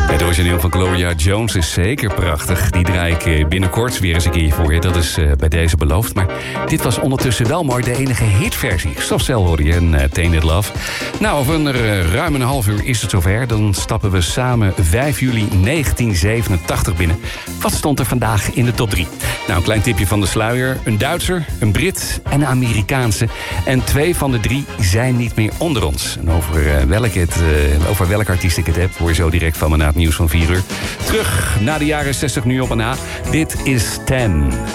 Het origineel van Gloria Jones is zeker prachtig. Die draai ik binnenkort weer eens een keer voor je. Dat is bij deze beloofd. Maar dit was ondertussen wel mooi de enige hitversie. Soft Cell hoorde je en Tainted Love. Nou, over ruim een half uur is het zover. Dan stappen we samen 5 juli 1987 binnen. Wat stond er vandaag in de top 3? Nou, een klein tipje van de sluier. Een Duitser, een Brit en een Amerikaanse. En 2 van de 3 zijn niet meer onder ons. En over welke artiest ik het heb, hoor je zo direct van me na het nieuws van 4 uur. Terug naar de jaren 60 nu op en na. Dit is 10.